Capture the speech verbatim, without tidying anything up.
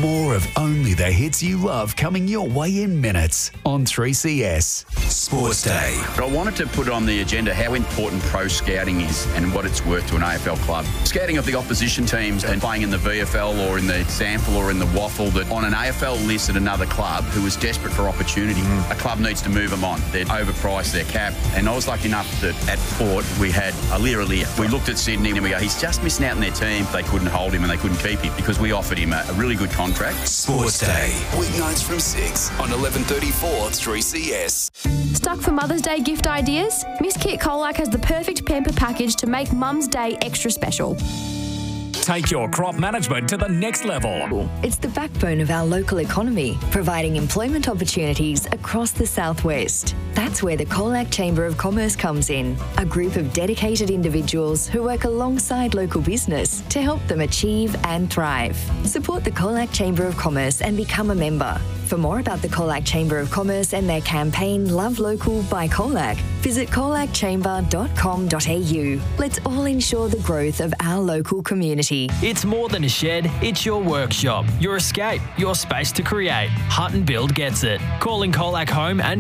More of only the hits you love coming your way in minutes on three C S. Sports Day. I wanted to put on the agenda how important pro scouting is and what it's worth to an A F L club. Scouting of the opposition teams and playing in the V F L or in the Sample or in the Waffle, that on an A F L list at another club who is desperate for opportunity, mm. a club needs to move them on. They're overpriced, they're capped. And I was lucky enough that at Port we had Aliir Aliir. We looked at Sydney and we go, he's just missing out in their team. They couldn't hold him and they couldn't keep him because we offered him a, a really good contract. Sports Day. Weeknights from six on eleven thirty-four three C S. Stuck for Mother's Day gift ideas? Miss Kit Colac has the perfect pamper package to make Mum's Day extra special. Take your crop management to the next level. It's the backbone of our local economy, providing employment opportunities across the southwest. That's where the Colac Chamber of Commerce comes in, a group of dedicated individuals who work alongside local business to help them achieve and thrive. Support the Colac Chamber of Commerce and become a member. For more about the Colac Chamber of Commerce and their campaign Love Local by Colac, visit colac chamber dot com dot a u. Let's all ensure the growth of our local community. It's more than a shed, it's your workshop, your escape, your space to create. Hut and Build gets it. Calling Colac home and